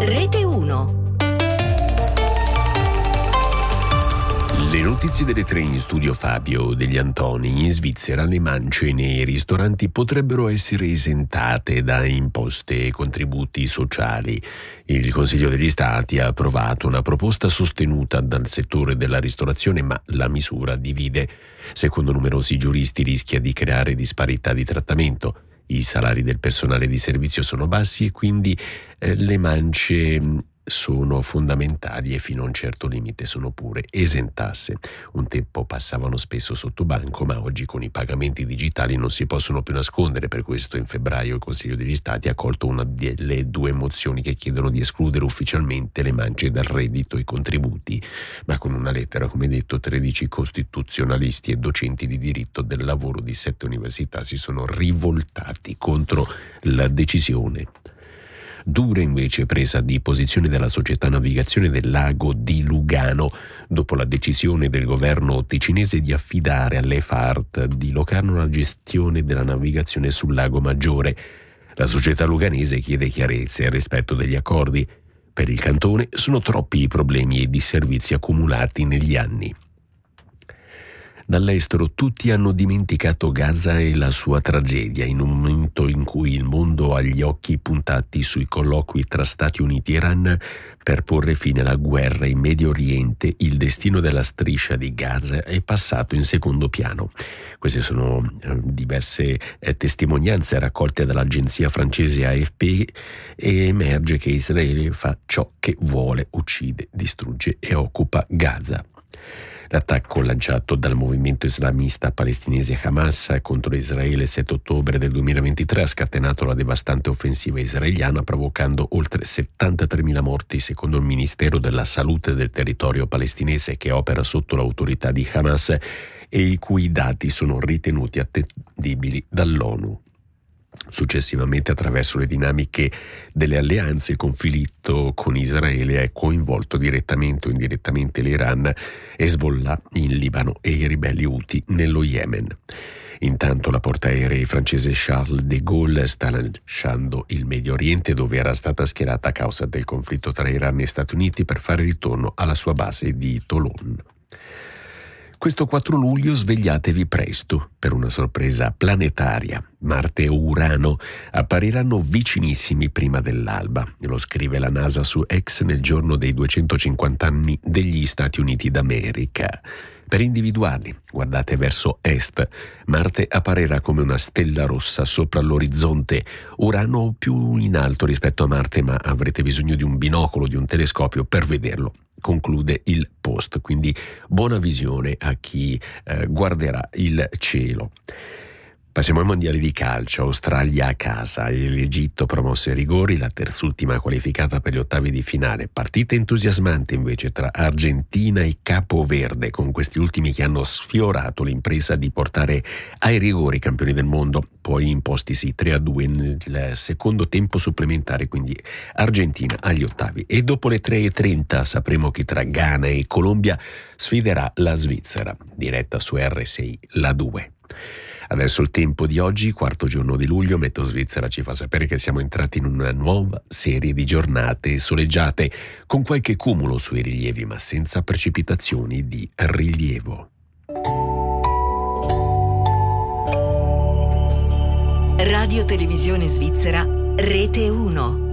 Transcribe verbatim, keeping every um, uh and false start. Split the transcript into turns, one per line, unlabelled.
Rete uno.
Le notizie delle tre in studio Fabio Degli Antoni. In Svizzera le mance nei ristoranti potrebbero essere esentate da imposte e contributi sociali. Il Consiglio degli Stati ha approvato una proposta sostenuta dal settore della ristorazione, ma la misura divide. Secondo numerosi giuristi rischia di creare disparità di trattamento. I salari del personale di servizio sono bassi e quindi eh, le mance sono fondamentali e fino a un certo limite sono pure esentasse. Un tempo passavano spesso sotto banco, ma oggi con i pagamenti digitali non si possono più nascondere. Per questo in febbraio il Consiglio degli Stati ha accolto una delle due mozioni che chiedono di escludere ufficialmente le mance dal reddito e contributi, ma con una lettera, come detto, tredici costituzionalisti e docenti di diritto del lavoro di sette università si sono rivoltati contro la decisione. Dura invece presa di posizione della società navigazione del lago di Lugano dopo la decisione del governo ticinese di affidare all'E F A R T di Locarno la gestione della navigazione sul lago Maggiore. La società luganese chiede chiarezza e rispetto degli accordi. Per il cantone sono troppi i problemi e i disservizi accumulati negli anni. Dall'estero tutti hanno dimenticato Gaza e la sua tragedia, in un momento in cui il mondo ha gli occhi puntati sui colloqui tra Stati Uniti e Iran per porre fine alla guerra in Medio Oriente. Il destino della striscia di Gaza è passato in secondo piano. Queste sono eh, diverse eh, testimonianze raccolte dall'agenzia francese A F P e emerge che Israele fa ciò che vuole, uccide, distrugge e occupa Gaza. L'attacco lanciato dal movimento islamista palestinese Hamas contro Israele il sette ottobre del duemilaventitré ha scatenato la devastante offensiva israeliana, provocando oltre settantatremila morti, secondo il Ministero della Salute del territorio palestinese, che opera sotto l'autorità di Hamas e i cui dati sono ritenuti attendibili dall'ONU. Successivamente, attraverso le dinamiche delle alleanze, il conflitto con Israele è coinvolto direttamente o indirettamente l'Iran, Hezbollah in Libano e i ribelli Houthi nello Yemen. Intanto la portaerei francese Charles de Gaulle sta lasciando il Medio Oriente, dove era stata schierata a causa del conflitto tra Iran e Stati Uniti, per fare ritorno alla sua base di Toulon. Questo quattro luglio svegliatevi presto per una sorpresa planetaria. Marte e Urano appariranno vicinissimi prima dell'alba. Lo scrive la NASA su X nel giorno dei duecentocinquanta anni degli Stati Uniti d'America. Per individuarli, guardate verso est. Marte apparirà come una stella rossa sopra l'orizzonte, Urano più in alto rispetto a Marte, ma avrete bisogno di un binocolo, di un telescopio per vederlo. Conclude il post, quindi buona visione a chi eh, guarderà il cielo. Passiamo ai mondiali di calcio. Australia a casa, l'Egitto promosse ai rigori, la terzultima qualificata per gli ottavi di finale. Partita entusiasmante invece tra Argentina e Capoverde, con questi ultimi che hanno sfiorato l'impresa di portare ai rigori i campioni del mondo, poi impostisi tre a due nel secondo tempo supplementare, quindi Argentina agli ottavi. E dopo le tre e trenta sapremo chi tra Ghana e Colombia sfiderà la Svizzera, diretta su R sei, la due. Adesso il tempo di oggi, quarto giorno di luglio. Meteo Svizzera ci fa sapere che siamo entrati in una nuova serie di giornate soleggiate, con qualche cumulo sui rilievi, ma senza precipitazioni di rilievo.
Radio Televisione Svizzera, Rete uno.